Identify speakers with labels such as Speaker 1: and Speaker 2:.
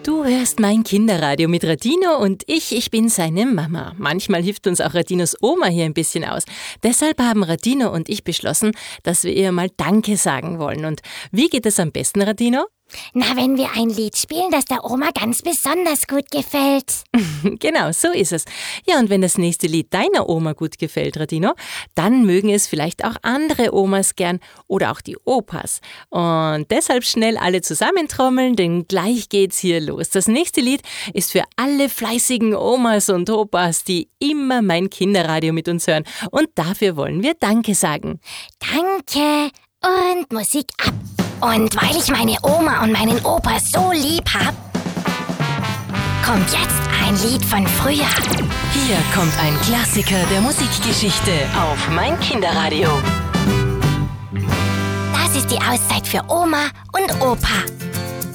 Speaker 1: Du hörst mein Kinderradio mit Radino und ich bin seine Mama. Manchmal hilft uns auch Radinos Oma hier ein bisschen aus. Deshalb haben Radino und ich beschlossen, dass wir ihr mal Danke sagen wollen. Und wie geht es am besten, Radino?
Speaker 2: Na, wenn wir ein Lied spielen, das der Oma ganz besonders gut gefällt.
Speaker 1: Genau, so ist es. Ja, und wenn das nächste Lied deiner Oma gut gefällt, Radino, dann mögen es vielleicht auch andere Omas gern oder auch die Opas. Und deshalb schnell alle zusammentrommeln, denn gleich geht's hier los. Das nächste Lied ist für alle fleißigen Omas und Opas, die immer mein Kinderradio mit uns hören. Und dafür wollen wir Danke sagen.
Speaker 2: Danke und Musik ab. Und weil ich meine Oma und meinen Opa so lieb hab, kommt jetzt ein Lied von früher.
Speaker 1: Hier kommt ein Klassiker der Musikgeschichte auf mein Kinderradio.
Speaker 2: Das ist die Auszeit für Oma und Opa.